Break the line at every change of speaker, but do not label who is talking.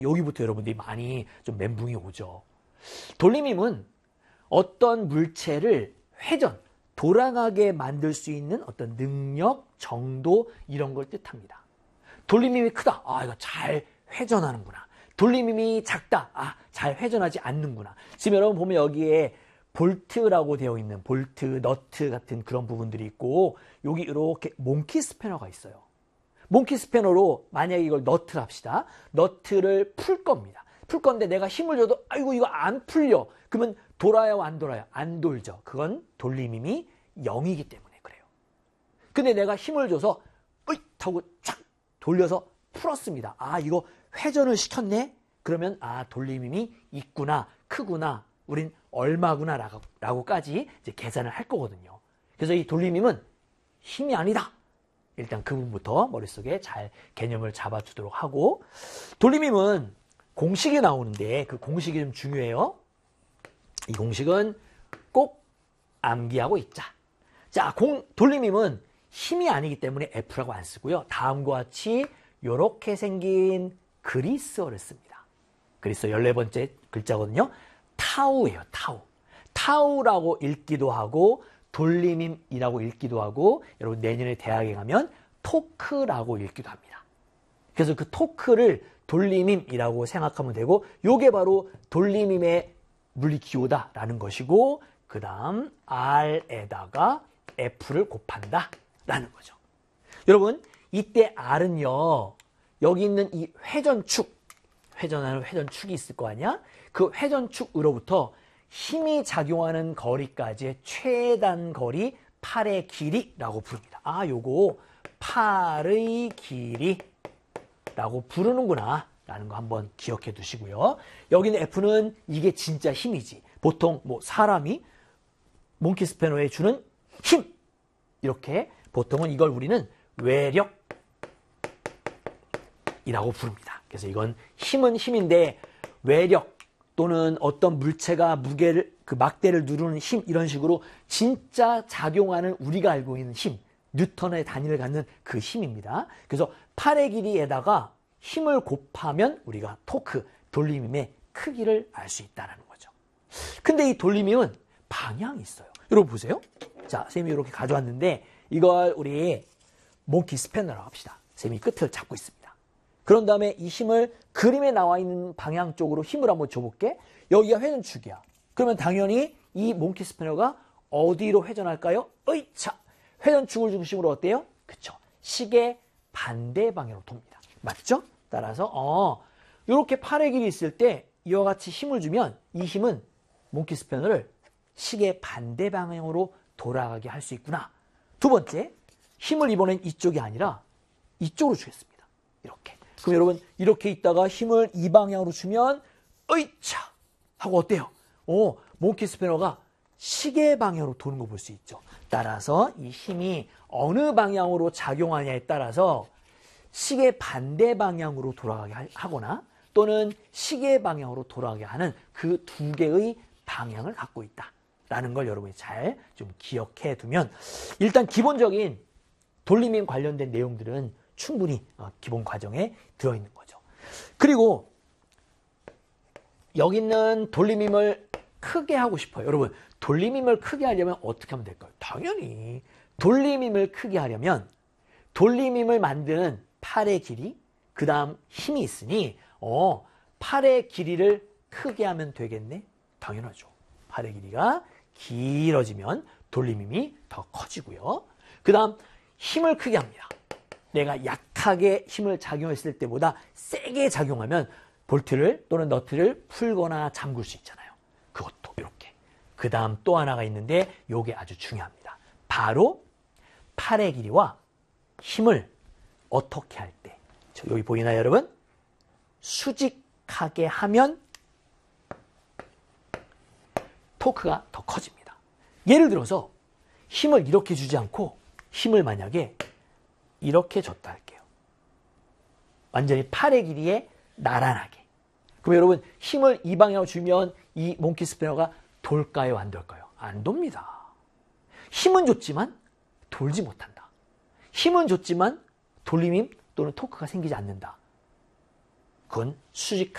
여기부터 여러분들이 많이 좀 멘붕이 오죠. 돌림힘은 어떤 물체를 회전, 돌아가게 만들 수 있는 어떤 능력, 정도 이런 걸 뜻합니다. 돌림힘이 크다. 아, 이거 잘 회전하는구나. 돌림힘이 작다. 아, 잘 회전하지 않는구나. 지금 여러분 보면 여기에 볼트라고 되어 있는 볼트, 너트 같은 그런 부분들이 있고 여기 이렇게 몽키 스패너가 있어요. 몽키 스패너로 만약에 이걸 너트를 합시다. 너트를 풀 겁니다. 풀 건데 내가 힘을 줘도 아이고 이거 안 풀려. 그러면 돌아요 안 돌아요? 안 돌죠. 그건 돌림힘이 0이기 때문에 그래요. 근데 내가 힘을 줘서 으잇 하고 쫙 돌려서 풀었습니다. 아 이거 회전을 시켰네? 그러면 아 돌림힘이 있구나, 크구나, 우린 얼마구나 라고까지 이제 계산을 할 거거든요. 그래서 이 돌림힘은 힘이 아니다. 일단 그 부분부터 머릿속에 잘 개념을 잡아주도록 하고, 돌림힘은 공식이 나오는데 그 공식이 좀 중요해요. 이 공식은 꼭 암기하고 있자. 자, 돌림힘은 힘이 아니기 때문에 F라고 안 쓰고요. 다음과 같이 이렇게 생긴 그리스어를 씁니다. 그리스어 14번째 글자거든요. 타우예요. 타우. 타우라고 읽기도 하고 돌림힘이라고 읽기도 하고 여러분 내년에 대학에 가면 토크라고 읽기도 합니다. 그래서 그 토크를 돌림힘이라고 생각하면 되고 요게 바로 돌림힘의 물리기호다라는 것이고 그 다음 R에다가 F를 곱한다 라는 거죠. 여러분 이때 R은요 여기 있는 이 회전축, 회전하는 회전축이 있을 거 아니야? 그 회전축으로부터 힘이 작용하는 거리까지의 최단 거리 팔의 길이라고 부릅니다. 아, 요거 팔의 길이라고 부르는구나 라는 거 한번 기억해 두시고요. 여기는 F는 이게 진짜 힘이지. 보통 뭐 사람이 몽키 스패너에 주는 힘 이렇게 보통은 이걸 우리는 외력이라고 부릅니다. 그래서 이건 힘은 힘인데 외력 또는 어떤 물체가 무게를 그 막대를 누르는 힘 이런 식으로 진짜 작용하는 우리가 알고 있는 힘, 뉴턴의 단위를 갖는 그 힘입니다. 그래서 팔의 길이에다가 힘을 곱하면 우리가 토크, 돌림힘의 크기를 알 수 있다는 거죠. 근데 이 돌림힘은 방향이 있어요. 여러분 보세요. 자, 선생님이 이렇게 가져왔는데 이걸 우리 몽키 스패너라고 합시다. 선생님이 끝을 잡고 있습니다. 그런 다음에 이 힘을 그림에 나와 있는 방향 쪽으로 힘을 한번 줘볼게. 여기가 회전축이야. 그러면 당연히 이 몽키 스패너가 어디로 회전할까요? 으이차! 회전축을 중심으로 어때요? 그쵸. 시계 반대 방향으로 돕니다. 맞죠? 따라서 이렇게 팔의 길이 있을 때 이와 같이 힘을 주면 이 힘은 몽키 스패너를 시계 반대 방향으로 돌아가게 할 수 있구나. 두 번째, 힘을 이번엔 이쪽이 아니라 이쪽으로 주겠습니다. 이렇게. 그럼 여러분 이렇게 있다가 힘을 이 방향으로 주면 으이차 하고 어때요? 몽키 스패너가 시계 방향으로 도는 거 볼 수 있죠. 따라서 이 힘이 어느 방향으로 작용하냐에 따라서 시계 반대 방향으로 돌아가게 하거나 또는 시계 방향으로 돌아가게 하는 그 두 개의 방향을 갖고 있다라는 걸 여러분이 잘 좀 기억해 두면 일단 기본적인 돌림힘 관련된 내용들은 충분히 기본 과정에 들어있는 거죠. 그리고 여기 있는 돌림힘을 크게 하고 싶어요. 여러분 돌림힘을 크게 하려면 어떻게 하면 될까요? 당연히 돌림힘을 크게 하려면 돌림힘을 만드는 팔의 길이 그 다음 힘이 있으니 팔의 길이를 크게 하면 되겠네? 당연하죠. 팔의 길이가 길어지면 돌림힘이 더 커지고요. 그 다음 힘을 크게 합니다. 내가 약하게 힘을 작용했을 때보다 세게 작용하면 볼트를 또는 너트를 풀거나 잠글 수 있잖아요. 그것도 이렇게. 그 다음 또 하나가 있는데 이게 아주 중요합니다. 바로 팔의 길이와 힘을 어떻게 할 때. 여기 보이나요 여러분? 수직하게 하면 토크가 더 커집니다. 예를 들어서 힘을 이렇게 주지 않고 힘을 만약에 이렇게 줬다 할게요. 완전히 팔의 길이에 나란하게. 그럼 여러분 힘을 이 방향으로 주면 이 몽키 스패너가 돌까요? 안 돌까요? 안 돕니다. 힘은 줬지만 돌지 못한다. 힘은 줬지만 돌림힘 또는 토크가 생기지 않는다. 그건 수직하게